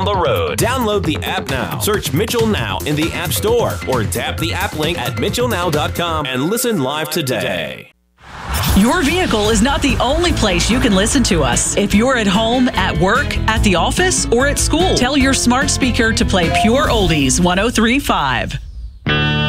the road. Download the app now. Search Mitchell Now in the App Store or tap the app link at mitchellnow.com and listen live today. Your vehicle is not the only place you can listen to us. If you're at home, at work, at the office, or at school, tell your smart speaker to play Pure Oldies 103.5.